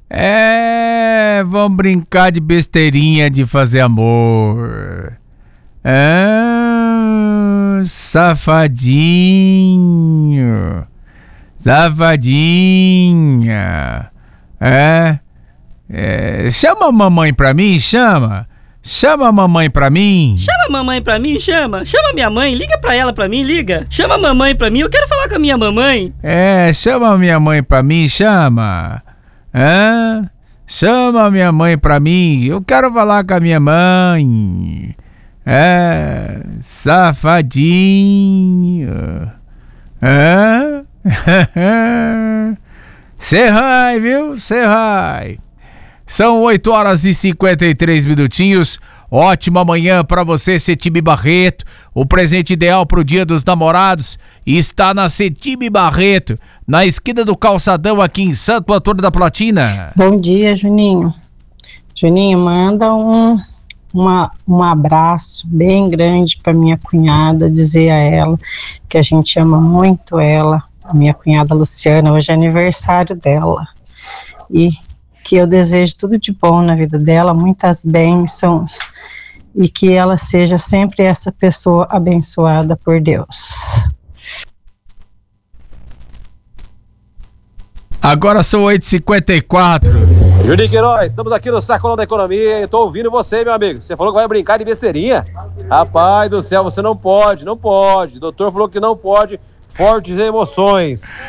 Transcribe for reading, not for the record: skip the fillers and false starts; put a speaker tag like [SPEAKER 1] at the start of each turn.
[SPEAKER 1] Vamos brincar de besteirinha de fazer amor. Safadinho. Safadinha. Chama a mamãe pra mim, chama. Chama a mamãe pra mim.
[SPEAKER 2] Chama a mamãe pra mim, chama. Chama minha mãe, liga pra ela pra mim, liga. Chama a mamãe pra mim, eu quero falar com a minha mamãe.
[SPEAKER 1] Chama a minha mãe pra mim, chama. Chama a minha mãe pra mim, eu quero falar com a minha mãe. Safadinho. Cê vai, viu? Cê vai. São 8h53. Ótima manhã pra você, Cetime Barreto. O presente ideal pro Dia dos Namorados está na Cetime Barreto, na esquina do Calçadão, aqui em Santo Antônio da Platina.
[SPEAKER 3] Bom dia, Juninho. Juninho, manda um abraço bem grande pra minha cunhada, dizer a ela que a gente ama muito ela, a minha cunhada Luciana. Hoje é aniversário dela e que eu desejo tudo de bom na vida dela, muitas bênçãos, e que ela seja sempre essa pessoa abençoada por Deus.
[SPEAKER 1] Agora são 8h54.
[SPEAKER 4] Juninho Queiroz, estamos aqui no Sacolão da Economia e tô ouvindo você, meu amigo. Você falou que vai brincar de besteirinha? Rapaz do céu, você não pode. O doutor falou que não pode. Fortes emoções.